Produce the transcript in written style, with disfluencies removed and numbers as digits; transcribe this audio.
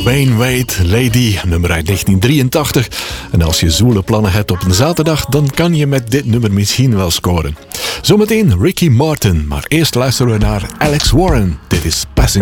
Wayne Wade, Lady, nummer uit 1983. En als je zoele plannen hebt op een zaterdag, dan kan je met dit nummer misschien wel scoren. Zometeen Ricky Martin, maar eerst luisteren we naar Alex Warren. Dit is Passing